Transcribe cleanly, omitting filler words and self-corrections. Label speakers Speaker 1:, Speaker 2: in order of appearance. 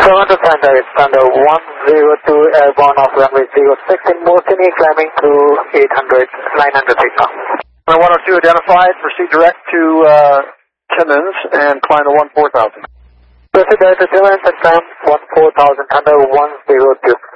Speaker 1: Thunder, it's Thunder 102 airborne off runway 06 in Mosini, climbing to 900 feet now.
Speaker 2: 102 identified, proceed direct to Timmins and climb to 14,000.
Speaker 1: Proceed direct to Timmins and climb 14,000, Thunder 102.